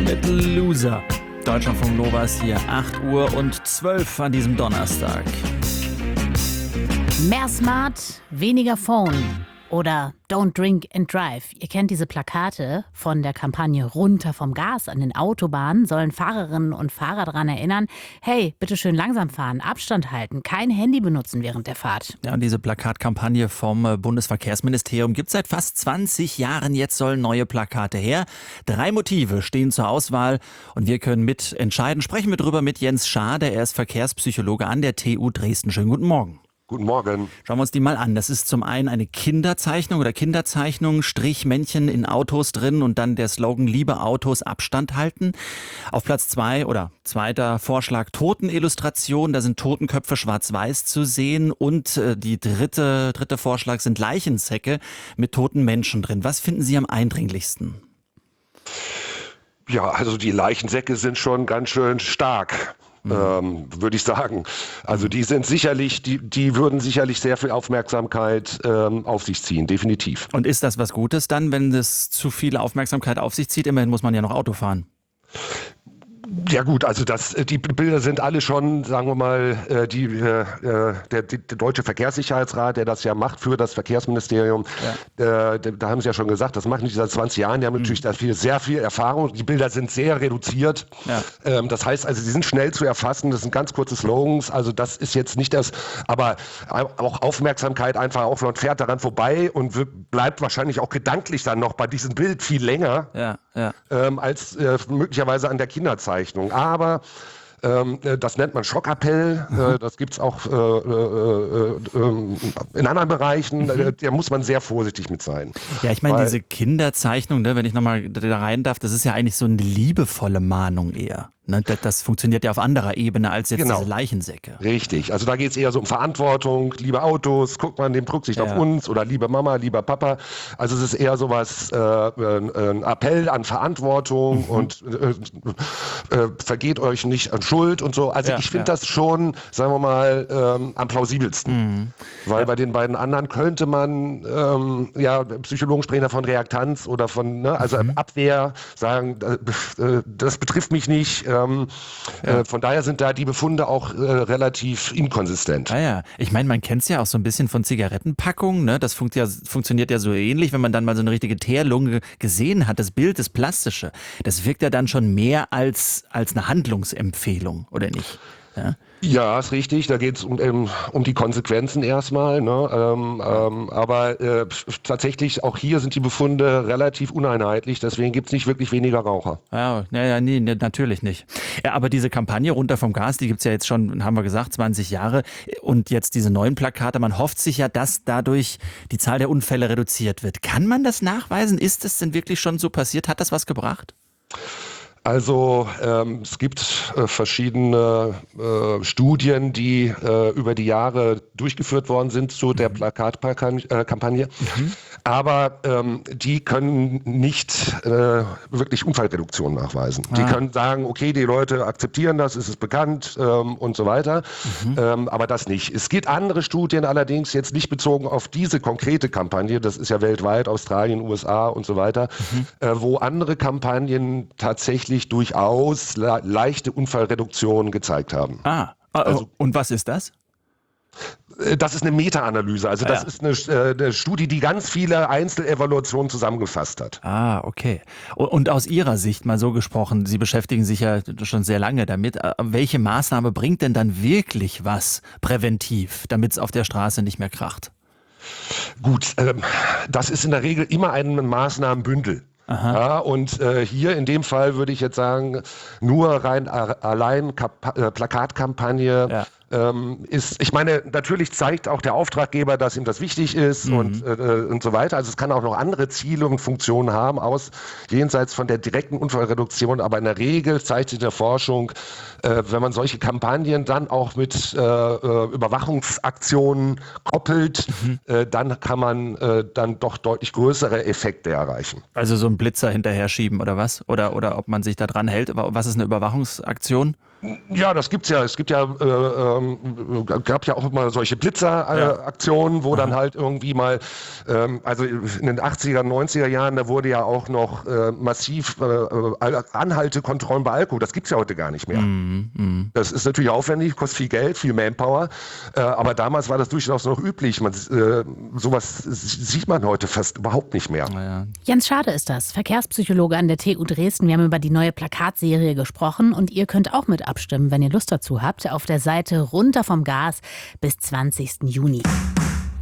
mit Loser. Deutschlandfunk Nova ist hier 8 Uhr und 12 an diesem Donnerstag. Mehr Smart, weniger Phone oder Don't Drink and Drive. Ihr kennt diese Plakate von der Kampagne Runter vom Gas an den Autobahnen, sollen Fahrerinnen und Fahrer daran erinnern, hey, bitte schön langsam fahren, Abstand halten, kein Handy benutzen während der Fahrt. Ja, und diese Plakatkampagne vom Bundesverkehrsministerium gibt es seit fast 20 Jahren. Jetzt sollen neue Plakate her. 3 Motive stehen zur Auswahl und wir können mitentscheiden. Sprechen wir drüber mit Jens Schade, er ist Verkehrspsychologe an der TU Dresden. Schönen guten Morgen. Guten Morgen. Schauen wir uns die mal an. Das ist zum einen eine Kinderzeichnung, Strichmännchen in Autos drin und dann der Slogan Liebe Autos, Abstand halten. Auf Platz 2 oder zweiter Vorschlag Totenillustration. Da sind Totenköpfe schwarz-weiß zu sehen und die dritte Vorschlag sind Leichensäcke mit toten Menschen drin. Was finden Sie am eindringlichsten? Ja, also die Leichensäcke sind schon ganz schön stark. Würde ich sagen. Also die sind sicherlich, die würden sicherlich sehr viel Aufmerksamkeit auf sich ziehen, definitiv. Und ist das was Gutes dann, wenn das zu viel Aufmerksamkeit auf sich zieht? Immerhin muss man ja noch Auto fahren. Ja gut, also die Bilder sind alle schon, sagen wir mal, der Deutsche Verkehrssicherheitsrat, der das ja macht für das Verkehrsministerium, da haben sie ja schon gesagt, das machen die seit 20 Jahren, die haben natürlich sehr viel Erfahrung, die Bilder sind sehr reduziert, das heißt also, sie sind schnell zu erfassen, das sind ganz kurze Slogans, also das ist jetzt nicht das, aber auch Aufmerksamkeit einfach auch, man fährt daran vorbei und bleibt wahrscheinlich auch gedanklich dann noch bei diesem Bild viel länger als möglicherweise an der Kinderzeichnung. Aber das nennt man Schockappell, das gibt's auch in anderen Bereichen, da muss man sehr vorsichtig mit sein. Ja, ich meine, diese Kinderzeichnung, wenn ich nochmal da rein darf, das ist ja eigentlich so eine liebevolle Mahnung eher. Das funktioniert ja auf anderer Ebene als jetzt diese Leichensäcke. Richtig, also da geht es eher so um Verantwortung, liebe Autos, guckt man den Rücksicht auf uns oder liebe Mama, lieber Papa. Also es ist eher sowas, ein Appell an Verantwortung und vergeht euch nicht an Schuld und so. Also ich finde das schon, sagen wir mal, am plausibelsten. Weil bei den beiden anderen könnte man, Psychologen sprechen da von Reaktanz oder von Abwehr, sagen, das betrifft mich nicht. Von daher sind da die Befunde auch relativ inkonsistent. Ich meine, man kennt es ja auch so ein bisschen von Zigarettenpackungen, ne? Das funktioniert ja so ähnlich, wenn man dann mal so eine richtige Teerlunge gesehen hat, das Bild, das Plastische, das wirkt ja dann schon mehr als eine Handlungsempfehlung, oder nicht? Ja, ist richtig. Da geht es um die Konsequenzen erstmal. Ne? Aber tatsächlich auch hier sind die Befunde relativ uneinheitlich. Deswegen gibt es nicht wirklich weniger Raucher. Nee, natürlich nicht. Ja, aber diese Kampagne Runter vom Gas, die gibt es ja jetzt schon, haben wir gesagt, 20 Jahre. Und jetzt diese neuen Plakate, man hofft sich ja, dass dadurch die Zahl der Unfälle reduziert wird. Kann man das nachweisen? Ist es denn wirklich schon so passiert? Hat das was gebracht? Also es gibt verschiedene Studien, die über die Jahre durchgeführt worden sind zu der Plakatkampagne. Aber die können nicht wirklich Unfallreduktion nachweisen. Die können sagen, okay, die Leute akzeptieren das, es ist bekannt und so weiter, aber das nicht. Es gibt andere Studien allerdings, jetzt nicht bezogen auf diese konkrete Kampagne, das ist ja weltweit, Australien, USA und so weiter, wo andere Kampagnen tatsächlich durchaus leichte Unfallreduktion gezeigt haben. Und was ist das? Das ist eine Meta-Analyse, also das ist eine Studie, die ganz viele Einzelevaluationen zusammengefasst hat. Okay. Und aus Ihrer Sicht mal so gesprochen, Sie beschäftigen sich ja schon sehr lange damit, welche Maßnahme bringt denn dann wirklich was präventiv, damit es auf der Straße nicht mehr kracht? Gut, das ist in der Regel immer ein Maßnahmenbündel. Ja, und hier in dem Fall würde ich jetzt sagen, nur allein Plakatkampagne ist, ich meine, natürlich zeigt auch der Auftraggeber, dass ihm das wichtig ist und so weiter. Also es kann auch noch andere Ziele und Funktionen haben, jenseits von der direkten Unfallreduktion. Aber in der Regel zeigt sich in der Forschung, wenn man solche Kampagnen dann auch mit Überwachungsaktionen koppelt, dann kann man dann doch deutlich größere Effekte erreichen. Also so einen Blitzer hinterher schieben oder was? Oder ob man sich da dran hält. Was ist eine Überwachungsaktion? Ja, das gibt's ja. Es gibt ja, gab ja auch immer solche Blitzeraktionen, wo dann halt irgendwie mal, also in den 80er, 90er Jahren, da wurde ja auch noch massiv Anhaltekontrollen bei Alkohol. Das gibt's ja heute gar nicht mehr. Das ist natürlich aufwendig, kostet viel Geld, viel Manpower, aber damals war das durchaus noch üblich. Sowas sieht man heute fast überhaupt nicht mehr. Ja. Jens Schade ist das, Verkehrspsychologe an der TU Dresden. Wir haben über die neue Plakatserie gesprochen und ihr könnt auch mit abstimmen, wenn ihr Lust dazu habt, auf der Seite Runter vom Gas bis 20. Juni.